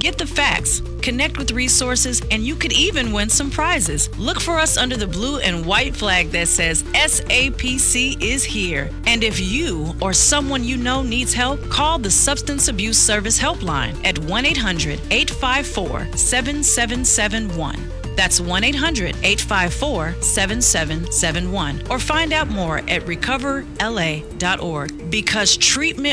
Get the facts, connect with resources, and you could even win some prizes. Look for us under the blue and white flag that says SAPC is here. And if you or someone you know needs help, call the Substance Abuse Service Helpline at 1-800-854-7771. That's 1-800-854-7771. Or find out more at recoverla.org, because treatment